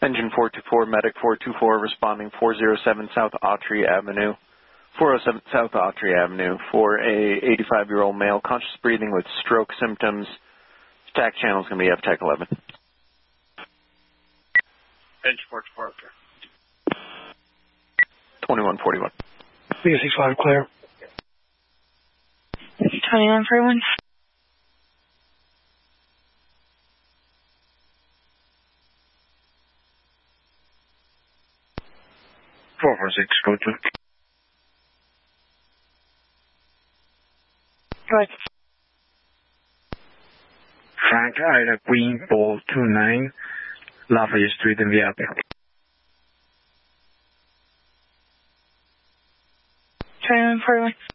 Engine 424, Medic 424, responding 407 South Autry Avenue. 407 South Autry Avenue for a 85-year-old male, conscious breathing with stroke symptoms. TAC channel is going to be FTAC 11. Engine 424, okay. 2141. B65 clear. 2141. 446, go to. Right. Frank, Ida Queen 429, Lafayette Street in Viape. 2141.